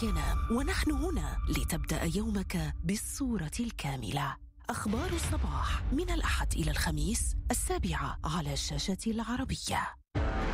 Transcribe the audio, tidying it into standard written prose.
ينام، ونحن هنا لتبدأ يومك بالصورة الكاملة. أخبار الصباح من الأحد إلى الخميس 7:00 على الشاشة العربية.